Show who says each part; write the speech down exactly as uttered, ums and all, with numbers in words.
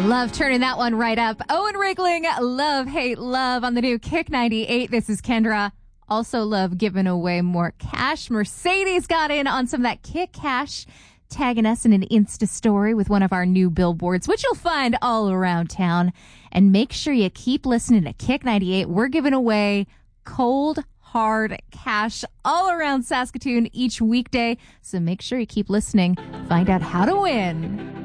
Speaker 1: Love turning that one right up. Owen Riegling, Love, Hate, Love on the new Kick ninety-eight. This is Kendra. Also love giving away more cash. Mercedes got in on some of that Kick cash, tagging us in an Insta story with one of our new billboards, which you'll find all around town. And make sure you keep listening to Kick ninety-eight. We're giving away cold, hard cash all around Saskatoon each weekday. So make sure you keep listening. Find out how to win.